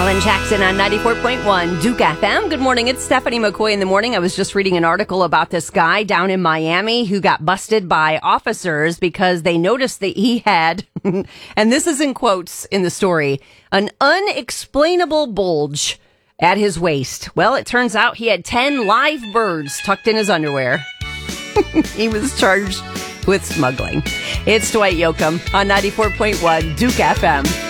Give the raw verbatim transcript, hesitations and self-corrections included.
Alan Jackson on ninety-four point one Duke F M. Good morning. It's Stephanie McCoy in the morning. I was just reading an article about this guy down in Miami who got busted by officers because they noticed that he had, and this is in quotes in the story, an unexplainable bulge at his waist. Well, it turns out he had ten live birds tucked in his underwear. He was charged with smuggling. It's Dwight Yoakam on ninety-four point one Duke F M.